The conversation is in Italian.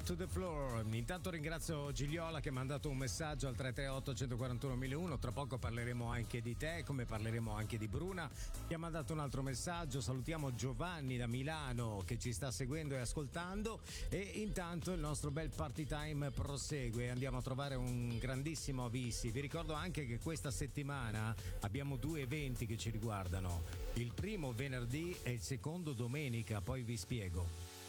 to the floor. Intanto ringrazio Gigliola che mi ha mandato un messaggio al 338 141 1001. Tra poco parleremo anche di te, come parleremo anche di Bruna che ha mandato un altro messaggio. Salutiamo Giovanni da Milano che ci sta seguendo e ascoltando, e intanto il nostro bel party time prosegue. Andiamo a trovare un grandissimo Avissi. Vi ricordo anche che questa settimana abbiamo due eventi che ci riguardano, il primo venerdì e il secondo domenica, poi vi spiego.